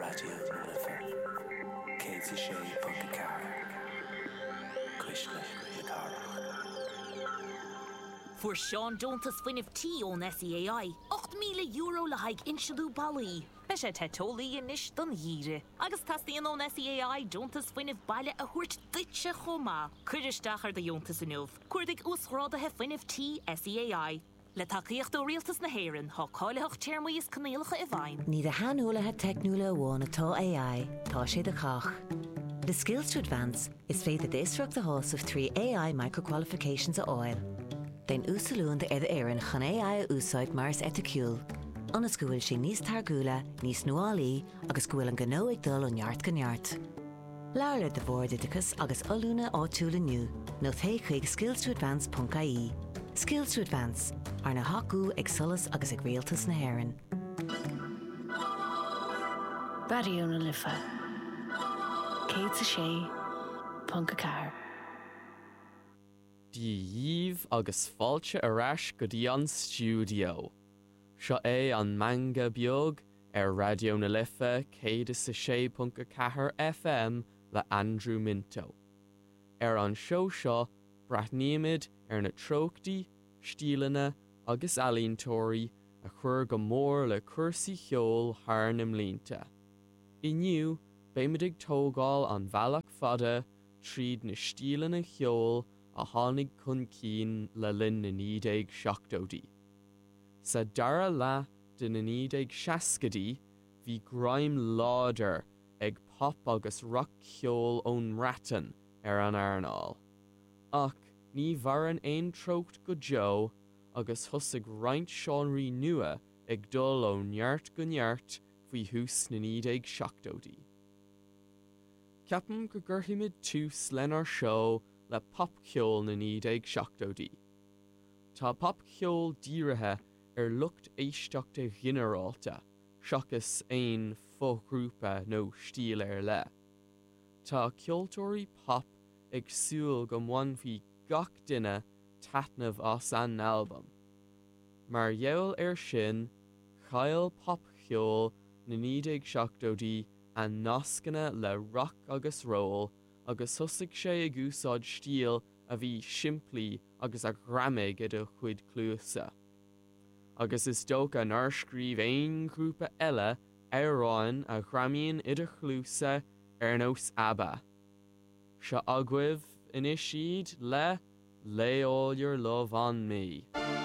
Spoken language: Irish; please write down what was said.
Radio Lifa. Katie Shea Punkacara. Krishna Yakara. For Sean Jontas Finif T on SEAI, €8,000 le haig inshadu bali. Beshe tetoli inish dun hire. Agus tastiin on SEAI Jontas Finif baile a hurt ditche choma. Kurish dacher de Jontas unuf. Kurdig usrada he Finif T SEAI. Le takiach do realtas na heren, ha kaileach chermoyes kanelige evain. Ní de hanula het technula won atá AI, tá sé de chach. The Skills to Advance is faith that this struck the horse of 3 AI micro-qualifications of oil. Den úsaloon de Éireann chan AI úsáid mars eticúil. Anas gúil sé níos targúla, níos nuálí, agus gúil an gnóig dul an neart gneart. Láir de bhórdidicus agus olúna áitiúla nniu, nó té chuig skillstoadvance.ie. Skills to Advance, ar na hacu ag solas agus ag rialtas na hÉireann. Radio Lifa. Katie Shea Punkacara. Díomh agus fáilte arás go dtí an stúdio. Seo é an manga beag ar Radio na Lifa 106.4 FM le Andrew Minto. Ar an show seo braithníimiid ar na tróchtaí, stílanna agus alíntóirí a chur go mór le cursaí cheol thar na mlínta. Inniu, béimidig tógáil an bhealach fada tríd na stílanna cheol a tháinig chun cín le linn na 1970. Sa dara le de na 1960, bhí graim láidir ag pop agus rock cheol ón ratan ar an airnáil. Ach, ní bharan aon trócht go Joe agus thusig roinnt seánraí nua ag dul ó neart go neart faoi hús na 1970. Ceapan go gurthaimid tús lenar seo le pop cheol na 1970. Tá pop cheol dírithe ar lucht éisteachta ghinearálta, seachas aon fógrúpa nó stíl ar le. Tá ceoltóirí pop ag súil go mhain faoi gach duine taitneamh as an album. Mar gheall ar sin, chail pop cheol na 1970 an nascanna le rock agus roll agus thusig sé ag úsáid stíl a bhí simplí agus a ghramig i do chuid clúsa. Agus is dócha nar scríb aon grúpa eile amháin a ghramíonn i do chlúsa ar nós ABBA. Se agwibh inis siad le Lay All Your Love on Me.